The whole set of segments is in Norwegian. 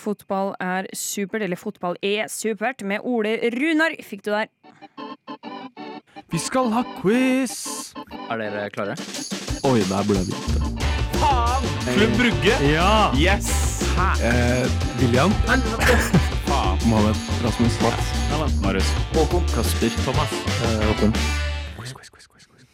Fotball er supert, eller fotball er supert, med Ole Runar fikk du der. Vi skal ha quiz! Dere klare? Oi, der ble vi ute. Faen! Klubb Brugge? Ja! Yes! William? Faen. Mohammed? Rasmus? Mats? Marius. Håkon. Kasper. Thomas. Håkon. Quiz, quiz, quiz, quiz, quiz.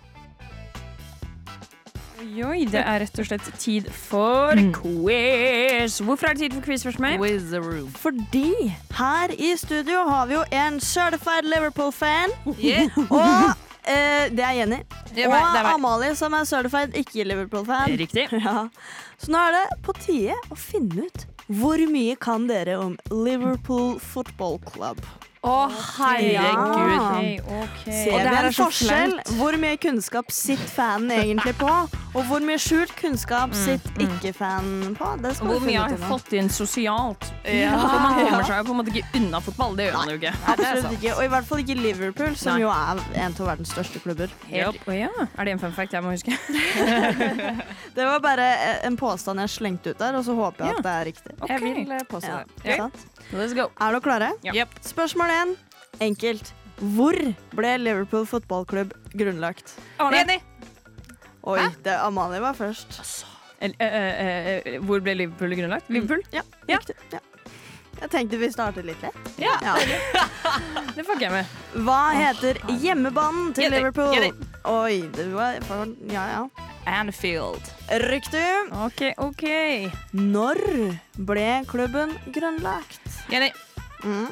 Oi, det er rett og slett tid for quiz. Hvorfor er det tid for quiz først, meg? Wizaroo. Fordi her i studio har vi jo en certified Liverpool-fan. Yeah. Og det er Jenny. Det er meg, det er Og meg. Amalie, som er certified ikke Liverpool-fan. Riktig. Ja. Så nå er det på tide å finne ut hvor mye kan dere om Liverpool Football Club. Herregud. Ok. Ser Og det vi her en er så forskjell? flaut. Hvor mye kunnskap sitter fanen egentlig på? Og hvor mye skjult kunnskap sitter ikke fanen på? Det skal Hvor vi mye har finne jeg ut nå. fått inn sosialt? Ja. For man kommer seg jo på en måte ikke unna fotball. Det gjør man jo ikke. Absolutt ikke, og i hvert fall ikke Liverpool, som Nei. jo er en av verdens største klubber. Helt, ja. Er det en fun fact jeg må huske? Det var bare en påstand jeg slengte ut der, og så håper jeg Ja. at det er riktig. Jeg vil påstå Ja, det. ikke sant? Let's go. Er dere klare? Ja. Yep. Spørsmål 1. Enkelt. Hvor ble Liverpool fotballklubb grunnlagt? Enig. Oi, Amalie var først. Hvor ble Liverpool grunnlagt? Liverpool? Ja, Ja. riktig. Ja. Jeg tenkte vi startet litt lett. Ja. Ja. Det fucker jeg med. Hva heter hjemmebanen til Jenny, Liverpool? Jenny. Oi, det var ja. Anfield. Riktig. Ok. Når ble klubben grunnlagt? Jenny. Mm.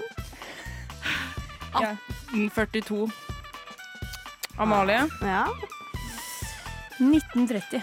1842. Amalie. Ja. 1930.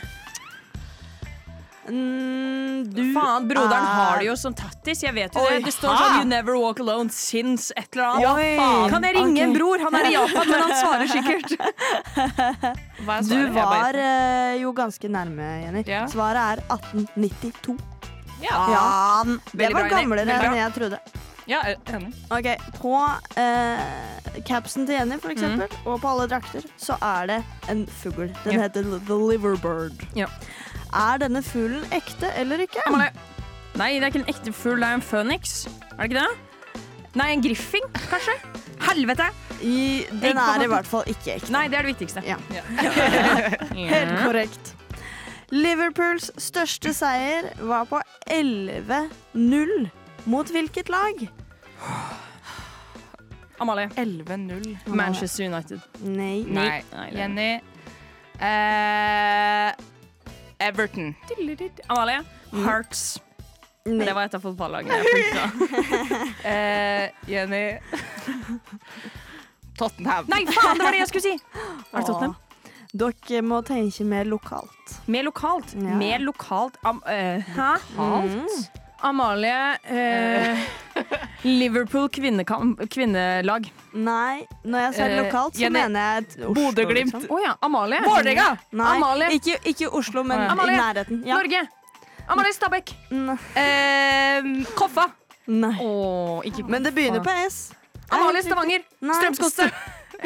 Du Faen, broderen er- har det jo som tattis. Jeg vet jo Oi, det. Det står hæ? sånn 'You never walk alone since' et eller annet. Ja, faen. Kan jeg ringe en Ok. bror? Han er i Japan, men han svarer sikkert. Hva er Du svaret? Jeg var bare- jo ganske nærme, Jenny. Ja. Svaret er 1892. Ja. Ja, det Veldig var bra, Jenny. gamlere Veldig bra. enn jeg trodde. Ja, jeg er enig. Ok, På capsen til Jenny for eksempel, og på alle drakter, så er det en fugl. Den Ja. heter The Liverbird. Ja. Er denne fuglen ekte eller ikke? Amalie. Nei, det er ikke en ekte fugl, det er en føniks. Er det ikke det? Nei, en griffing, kanskje? Helvete! Den er i hvert fall ikke ekte. Nei, det er det viktigste. Ja. Helt korrekt. Liverpools største seier var på 11-0. Mot hvilket lag? Amalie. 11-0. Manchester United. Nei. Nei. Nei, det- Jenny. Everton. Amalie. Hearts. Nei. Det var et av fotballagene jeg fulgte. Jenny. Tottenham. Nei, faen, det var det jeg skulle si! Er det Tottenham? Dere må tenke mer lokalt. Mer lokalt. Ja. Mer lokalt Hæ? Mm. Amalie Liverpool kvinnelag. Nei, når jeg sier Eh, lokalt, så Jenny, mener jeg Oslo. Bodø-Glimt. Liksom. Å ja. Amalie. Vålerenga. Nei, Amalie. ikke Oslo, men Å, ja. i Amalie. nærheten. Ja. Norge. Amalie Stabæk. Koffa. Nei. Ikke Men det begynner på S. Amalie Stavanger. Nei. Strømsgodset.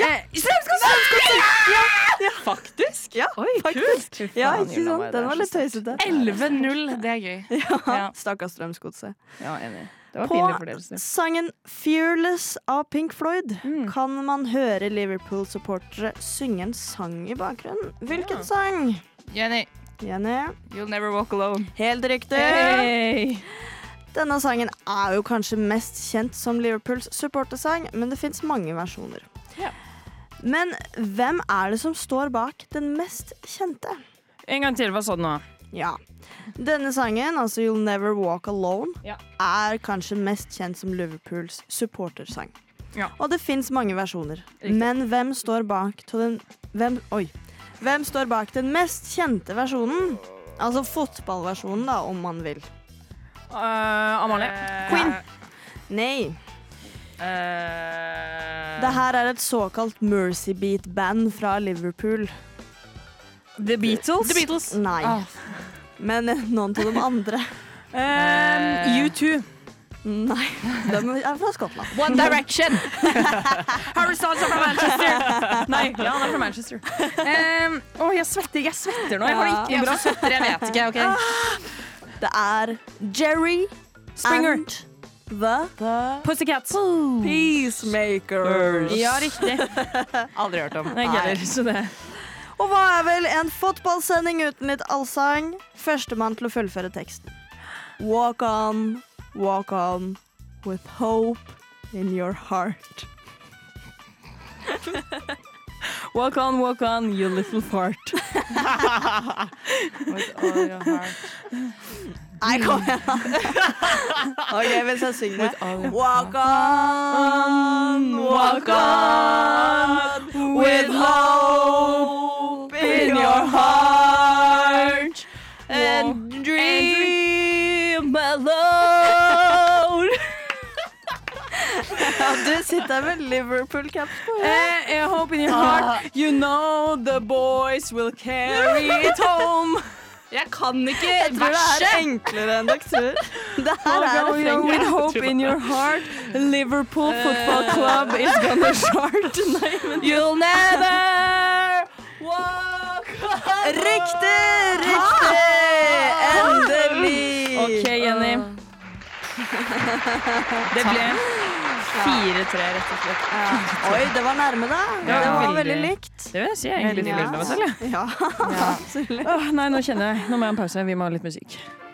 Faktisk? Ja, Oi, faktisk. kult. Ja, Faen, ikke Julia, sant? det Den er var så litt tøysete. 11-0, det er gøy. Ja. Stakkars Strømsgodset. Ja, enig. Det var På pinlig for dere. sangen 'Fearless' av Pink Floyd Mm. kan man høre Liverpool-supportere synge en sang i bakgrunnen. Hvilken sang? Jenny, Jenny? you'll never walk alone. Helt riktig. Hey. Denne sangen er jo kanskje mest kjent som Liverpools supportersang, men det finnes mange versjoner. Ja. Men hvem er det som står bak den mest kjente? En gang til, hva sa du nå? Ja. Denne sangen, altså You'll Never Walk Alone, Ja. er kanskje mest kjent som Liverpools supportersang. Ja. Og det finnes mange versjoner. Riktig. Men hvem står bak til den Hvem står bak den mest kjente versjonen? Altså fotballversjonen, da, om man vil. Amalie. Queen. Nei. Det her er et såkalt Mercy Beat-band fra Liverpool. The Beatles. The Beatles. Nei. Ah. Men noen av de andre. U2. Nei, de er fra Skottland. One Direction. Harry Styles er fra Manchester. Nei, ja, han er fra Manchester. Jeg svetter nå. Jeg har det ikke Jeg bra. svetter, jeg vet ikke, ok? Det er Jerry, Springer. and the Pussycats. Peacemakers. Ja, riktig. Aldri hørt om. Nei, ikke heller, så det. Og hva er vel en fotballsending uten litt allsang? Førstemann til å fullføre teksten. Walk on, with hope in your heart. Walk on, you little fart. Nei, kom igjen. Ok, hvis jeg synger det. Walk on, with hope in your heart, and dream alone. Ja, du sitter med Liverpool-caps på. Hope in your heart, you know the boys will carry it home. Jeg kan ikke Jeg tror det er enklere enn dere tror. Det her er With refrenget. hope in your heart, Liverpool Football Club is gonna start. Nei, men You'll never walk alone. Riktig! Endelig! OK, Jenny. Det ble 4-3, rett og slett. Oi, det var nærme da. Det var veldig- veldig likt. Det vil jeg si. Jeg er egentlig litt fornøyd med meg selv. Jeg. Ja, absolutt. Nei, nå kjenner jeg. Nå må jeg ha en pause. Vi må ha litt musikk.